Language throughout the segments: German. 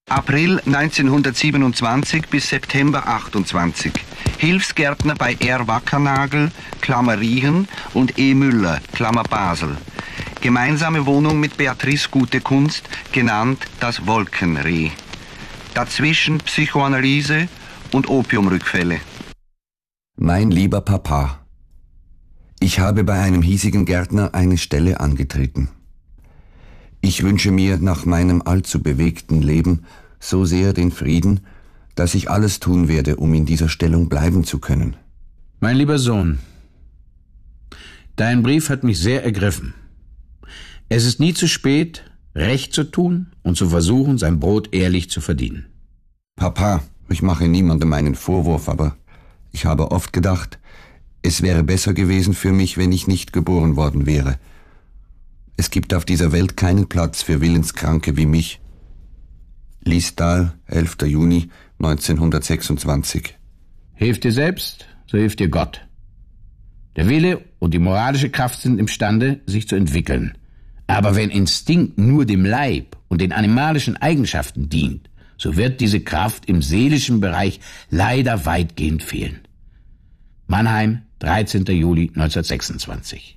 April 1927 bis September 28. Hilfsgärtner bei R. Wackernagel, Klammer Riehen, und E. Müller, Klammer Basel. Gemeinsame Wohnung mit Beatrice Gute-Kunst, genannt das Wolkenreh. Dazwischen Psychoanalyse und Opiumrückfälle. Mein lieber Papa, ich habe bei einem hiesigen Gärtner eine Stelle angetreten. Ich wünsche mir nach meinem allzu bewegten Leben so sehr den Frieden, dass ich alles tun werde, um in dieser Stellung bleiben zu können. Mein lieber Sohn, dein Brief hat mich sehr ergriffen. Es ist nie zu spät, Recht zu tun und zu versuchen, sein Brot ehrlich zu verdienen. Papa, ich mache niemandem einen Vorwurf, aber ich habe oft gedacht, es wäre besser gewesen für mich, wenn ich nicht geboren worden wäre. Es gibt auf dieser Welt keinen Platz für Willenskranke wie mich. Liestal, 11. Juni 1926. Hilf dir selbst, so hilft dir Gott. Der Wille und die moralische Kraft sind imstande, sich zu entwickeln. Aber wenn Instinkt nur dem Leib und den animalischen Eigenschaften dient, so wird diese Kraft im seelischen Bereich leider weitgehend fehlen. Mannheim, 13. Juli 1926.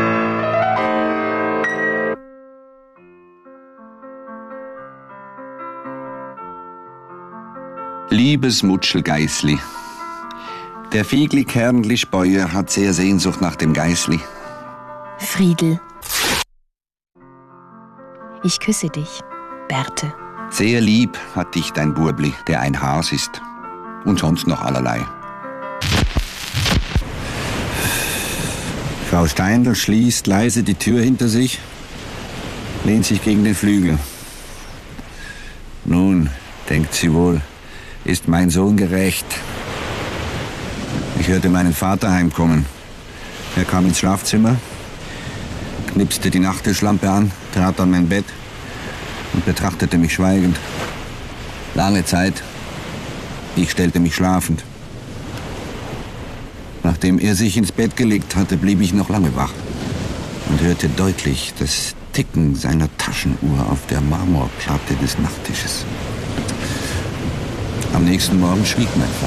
Liebes Mutschelgeißli, der Fiegli Kernli Speuer hat sehr Sehnsucht nach dem Geißli. Friedel. Ich küsse dich, Berthe. Sehr lieb hat dich dein Burbli, der ein Has ist. Und sonst noch allerlei. Frau Steindl schließt leise die Tür hinter sich, lehnt sich gegen den Flügel. Nun, denkt sie wohl, ist mein Sohn gerecht. Ich hörte meinen Vater heimkommen. Er kam ins Schlafzimmer, knipste die Nachttischlampe an, trat an mein Bett und betrachtete mich schweigend. Lange Zeit. Ich stellte mich schlafend. Nachdem er sich ins Bett gelegt hatte, blieb ich noch lange wach und hörte deutlich das Ticken seiner Taschenuhr auf der Marmorplatte des Nachttisches. Am nächsten Morgen schwieg mein Vater.